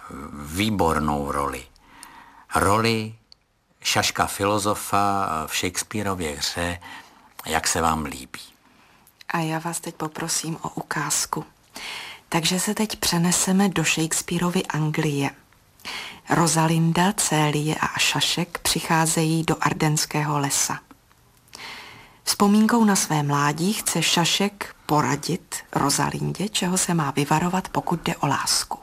výbornou roli. Roli šaška filozofa v Shakespearově hře Jak se vám líbí. A já vás teď poprosím o ukázku. Takže se teď přeneseme do Shakespearovy Anglie. Rosalinda, Célie a Šašek přicházejí do Ardenského lesa. Vzpomínkou na své mládí chce Šašek poradit Rosalindě, čeho se má vyvarovat, pokud jde o lásku.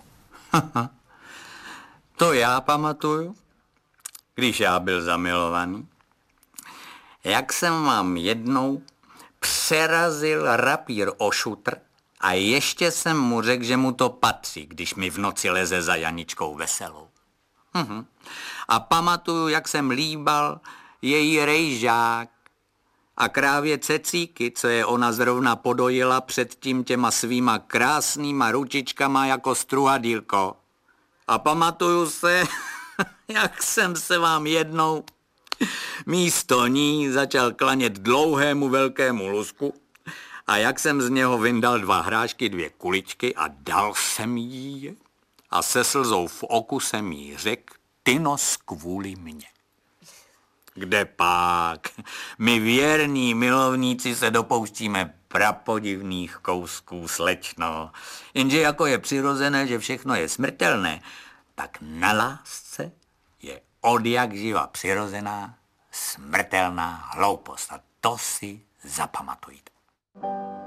To já pamatuju, když já byl zamilovaný. Jak jsem vám jednou přerazil rapír o šutr a ještě jsem mu řekl, že mu to patří, když mi v noci leze za Janičkou Veselou. A pamatuju, jak jsem líbal její rejžák a krávě Cecíky, co je ona zrovna podojila předtím těma svýma krásnýma ručičkama jako struhadýlko. A pamatuju se, jak jsem se vám jednou místo ní začal klanět dlouhému velkému lusku a jak jsem z něho vyndal 2 hrášky, 2 kuličky a dal jsem jí a se slzou v oku jsem jí řekl, ty nos kvůli mně. Kde pak? My věrní milovníci se dopouštíme prapodivných kousků, slečno. Jenže jako je přirozené, že všechno je smrtelné, tak na lásce je odjakživa přirozená smrtelná hloupost. A to si zapamatujte.